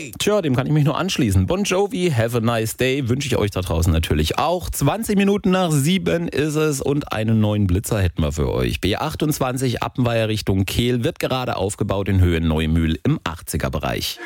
Tja, dem kann ich mich nur anschließen. Bon Jovi, have a nice day, wünsche ich euch da draußen natürlich auch. 20 Minuten nach 7 ist es und einen neuen Blitzer hätten wir für euch. B28 Appenweier Richtung Kehl wird gerade aufgebaut in Höhe Neumühl im 80er-Bereich.